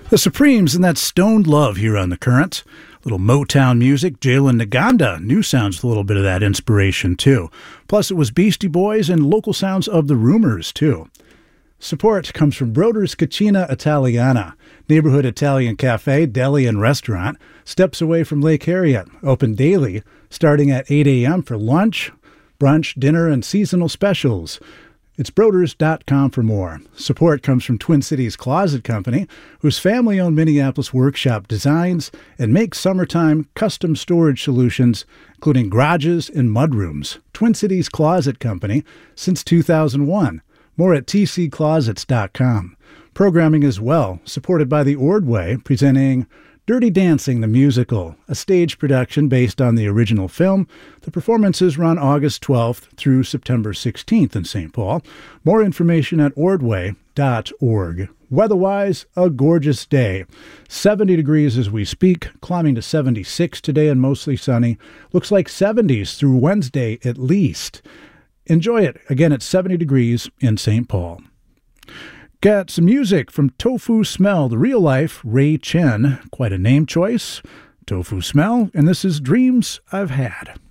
The Supremes and that Stoned Love here on The Current. Little Motown music, Jalen Naganda. New sounds with a little bit of that inspiration, too. Plus, it was Beastie Boys and local sounds of The Rumors, too. Support comes from Broder's Cucina Italiana, neighborhood Italian cafe, deli, and restaurant, steps away from Lake Harriet. Open daily, starting at 8 a.m. for lunch, brunch, dinner, and seasonal specials. It's Broders.com for more. Support comes from Twin Cities Closet Company, whose family-owned Minneapolis workshop designs and makes summertime custom storage solutions, including garages and mudrooms. Twin Cities Closet Company since 2001. More at tcclosets.com. Programming as well, supported by the Ordway, presenting Dirty Dancing, the musical, a stage production based on the original film. The performances run August 12th through September 16th in St. Paul. More information at ordway.org. Weather-wise, a gorgeous day. 70 degrees as we speak, climbing to 76 today and mostly sunny. Looks like 70s through Wednesday at least. Enjoy it. Again, it's 70 degrees in St. Paul. Got some music from Tofu Smell, the real-life Ray Chen. Quite a name choice. Tofu Smell, and this is Dreams I've Had.